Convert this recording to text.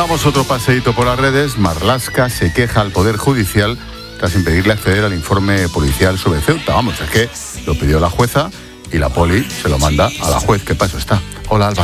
Damos otro paseíto por las redes. Marlaska se queja al Poder Judicial tras impedirle acceder al informe policial sobre Ceuta. Vamos, es que lo pidió la jueza y la poli se lo manda a la juez. ¿Qué paso está? Hola, Alba.